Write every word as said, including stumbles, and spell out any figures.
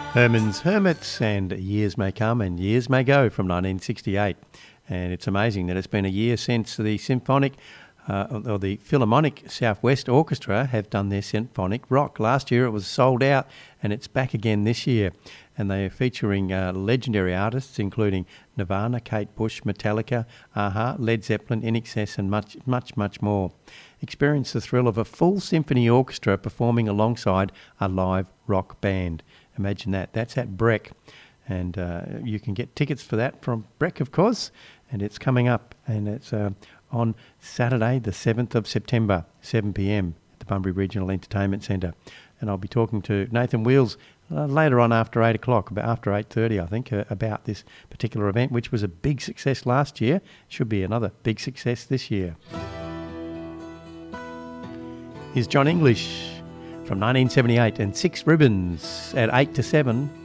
Herman's Hermits and Years May Come and Years May Go from nineteen sixty-eight. And it's amazing that it's been a year since the symphonic uh, or the Philharmonic Southwest Orchestra have done their symphonic rock. Last year it was sold out and it's back again this year. And they are featuring uh, legendary artists including Nirvana, Kate Bush, Metallica, a-ha, Led Zeppelin, I N X S and much, much, much more. Experience the thrill of a full symphony orchestra performing alongside a live rock band. Imagine that. That's at Breck. And uh, you can get tickets for that from Breck, of course. And it's coming up. And it's uh, on Saturday, the seventh of September, seven p m at the Bunbury Regional Entertainment Centre. And I'll be talking to Nathan Wheels uh, later on after eight o'clock, about after eight thirty, I think, uh, about this particular event, which was a big success last year. Should be another big success this year. Here's John English from nineteen seventy-eight and Six Ribbons at eight to seven.